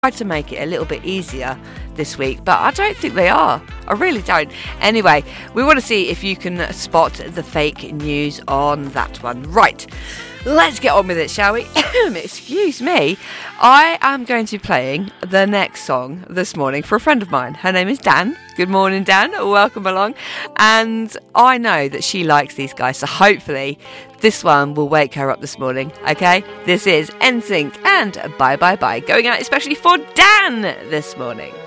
tried to make it a little bit easier this week, but I don't think they are. I really don't. Anyway, we want to see if you can spot the fake news on that one. Right, let's get on with it, shall we? Excuse me. I am going to be playing the next song this morning for a friend of mine. Her name is Dan. Good morning, Dan. Welcome along. And I know that she likes these guys, so hopefully this one will wake her up this morning, okay? This is NSYNC and Bye Bye Bye, going out especially for Dan this morning.